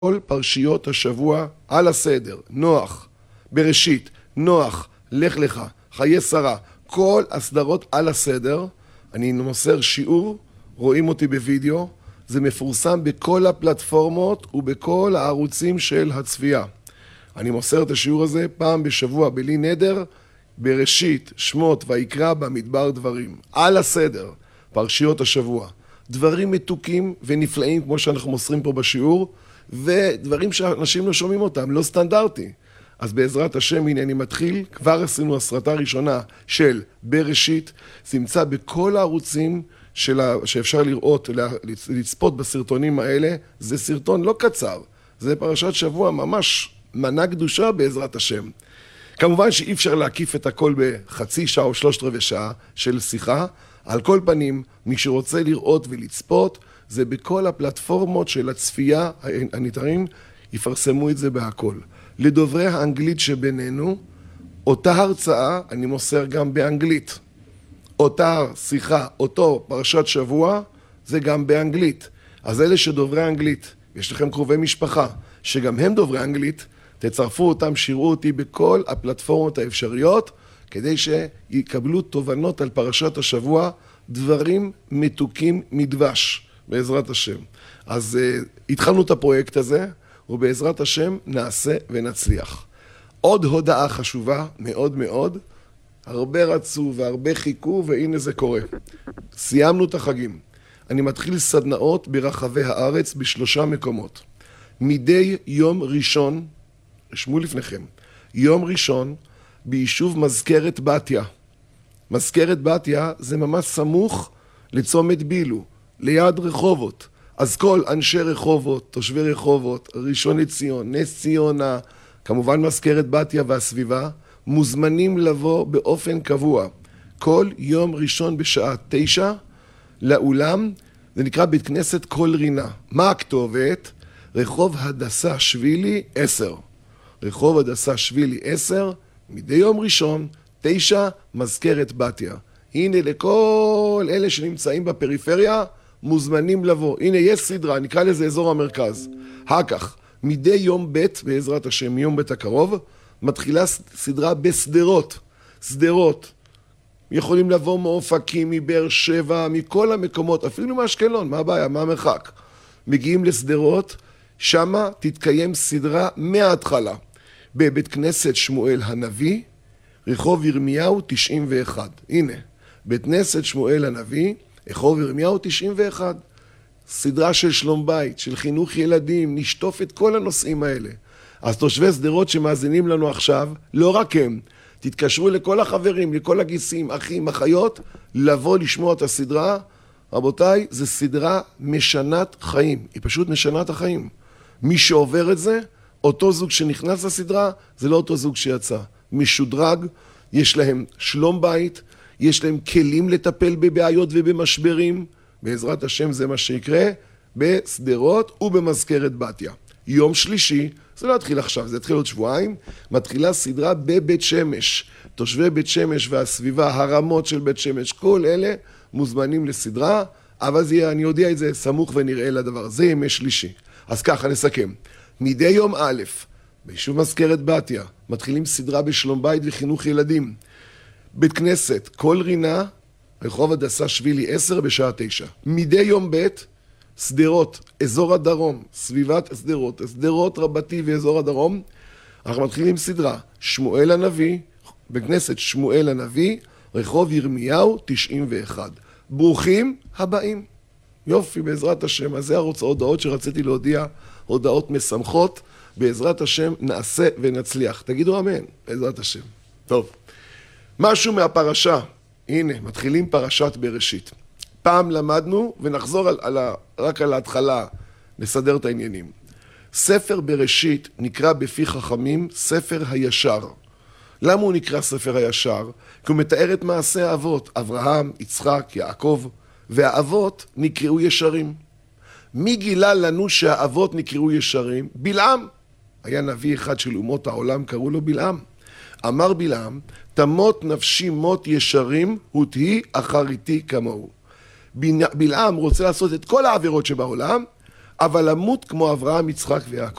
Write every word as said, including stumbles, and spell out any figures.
כל פרשיות השבוע על הסדר, נוח, בראשית, נוח, לך לך, חיי שרה, כל הסדרות על הסדר. אני מוסר שיעור, רואים אותי בווידאו, זה מפורסם בכל הפלטפורמות ובכל הערוצים של הצפייה. אני מוסר את השיעור הזה פעם בשבוע בלי נדר, בראשית, שמות ויקרא במדבר דברים, על הסדר, פרשיות השבוע. דברים מתוקים ונפלאים כמו שאנחנו מוסרים פה בשיעור, ודברים שאנשים לא שומעים אותם, לא סטנדרטי. אז בעזרת השם, הנה אני מתחיל, כבר עשינו הסרטה ראשונה של בראשית, זה נמצא בכל הערוצים שלה, שאפשר לראות, לצפות בסרטונים האלה. זה סרטון לא קצר, זה פרשת שבוע ממש מנה קדושה בעזרת השם. כמובן שאי אפשר להקיף את הכל בחצי שעה או שלושת רבעי שעה של שיחה. על כל פנים, מי שרוצה לראות ולצפות, זה בכל הפלטפורמות של הצפייה הנתרים, יפרסמו את זה בהכל. לדוברי האנגלית שבינינו, אותה הרצאה אני מוסר גם באנגלית. אותה שיחה, אותו פרשת שבוע, זה גם באנגלית. אז אלה שדוברי אנגלית, יש לכם קרובי משפחה, שגם הם דוברי אנגלית, תצרפו אותם, שיראו אותי בכל הפלטפורמות האפשריות, כדי שיקבלו תובנות על פרשת השבוע, דברים מתוקים מדבש, בעזרת השם. אז uh, התחלנו את הפרויקט הזה, ובעזרת השם נעשה ונצליח. עוד הודעה חשובה מאוד מאוד, הרבה רצו והרבה חיכו, והנה זה קורה. סיימנו את החגים. אני מתחיל סדנאות ברחבי הארץ בשלושה מקומות. מדי יום ראשון, רשמו לפניכם, יום ראשון ביישוב מזכרת בתיה. מזכרת בתיה זה ממש סמוך לצומת בילו, ליד רחובות. אז כל אנשי רחובות, תושבי רחובות, ראשון לציון, נס ציונה, כמובן מזכרת בתיה והסביבה, מוזמנים לבוא באופן קבוע. כל יום ראשון בשעה תשע לאולם, זה נקרא בית כנסת כל רינה. מה הכתובת? רחוב הדסה שבילי עשר. רחוב הדסה שבילי עשר, מדי יום ראשון, תשע, מזכרת בתיה. הנה לכל אלה שנמצאים בפריפריה, מוזמנים לבוא. הנה יש סדרה, נקרא לזה אזור המרכז. הכך, מדי יום ב' בעזרת השם, מיום ב' הקרוב, מתחילה סדרה בסדרות. סדרות. יכולים לבוא מאופקים, מבאר שבע, מכל המקומות, אפילו מאשקלון, מה הבעיה, מה המרחק? מגיעים לסדרות, שמה תתקיים סדרה מההתחלה. בבית כנסת שמואל הנביא, רחוב ירמיהו תשעים ואחת. הנה, בית כנסת שמואל הנביא, רחוב ירמיהו תשעים ואחת. סדרה של שלום בית, של חינוך ילדים, נשטוף את כל הנושאים האלה. אז תושבי סדרות שמאזינים לנו עכשיו, לא רק הם, תתקשרו לכל החברים, לכל הגיסים, אחים, אחיות, לבוא לשמוע את הסדרה. רבותיי, זו סדרה משנת חיים, היא פשוט משנת החיים. מי שעובר את זה, אותו זוג שנכנס לסדרה, זה לא אותו זוג שיצא. משודרג, יש להם שלום בית, יש להם כלים לטפל בבעיות ובמשברים. בעזרת השם זה מה שיקרה בסדרות ובמזכרת בתיה. יום שלישי, זה לא התחיל עכשיו, זה התחיל עוד שבועיים, מתחילה סדרה בבית שמש. תושבי בית שמש והסביבה, הרמות של בית שמש, כל אלה מוזמנים לסדרה, אבל זה יהיה, אני יודע את זה, סמוך ונראה לדבר. זה ימי שלישי. אז ככה נסכם. מדי יום א', ביישוב מזכרת בתיה, מתחילים סדרה בשלום בית וחינוך ילדים. בית כנסת, כל רינה, רחוב הדסה שבילי עשר בשעה תשע. מדי יום ב', סדרות, אזור הדרום, סביבת סדרות, סדרות רבתי ואזור הדרום. אנחנו מתחילים סדרה, שמואל הנביא, בית כנסת שמואל הנביא, רחוב ירמיהו תשעים ואחת. ברוכים הבאים. יופי, בעזרת השם. אז זה ההודעות שרציתי להודיע, הודעות משמחות. בעזרת השם נעשה ונצליח. תגידו אמן, בעזרת השם. טוב, משהו מהפרשה. הנה, מתחילים פרשת בראשית. פעם למדנו, ונחזור על, על ה, רק על ההתחלה, נסדר את העניינים. ספר בראשית נקרא בפי חכמים ספר הישר. למה הוא נקרא ספר הישר? כי הוא מתאר את מעשי האבות, אברהם, יצחק, יעקב, והאבות נקראו ישרים. מי גילה לנו שהאבות נקראו ישרים? בלעם. היה נביא אחד של אומות העולם, קראו לו בלעם. אמר בלעם, תמות נפשי מות ישרים, ותהי אחריתי כמוהו. בלעם רוצה לעשות את כל העבירות שבעולם, אבל למות כמו אברהם, יצחק ויעקב.